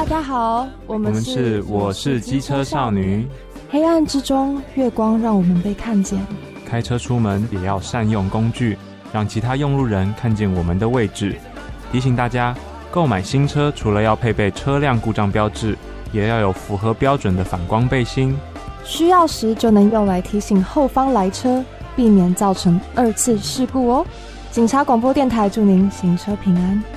家好，我们是我是机车少女。 黑暗之中，月光让我们被看见。 开车出门也要善用工具，让其他用路人看见我们的位置。提醒大家，购买新车除了要配备车辆故障标志，也要有符合标准的反光背心。 需要时就能用来提醒后方来车，避免造成2次事故哦。警察广播电台祝您行车平安。